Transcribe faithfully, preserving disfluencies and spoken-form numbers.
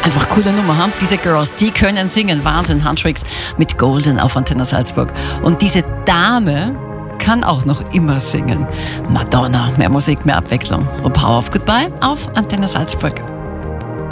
einfach coole Nummer, ha? Diese Girls, die können singen. Wahnsinn, Handtricks mit Golden auf Antenne Salzburg. Und diese Dame kann auch noch immer singen. Madonna, mehr Musik, mehr Abwechslung. Power of Goodbye auf Antenne Salzburg.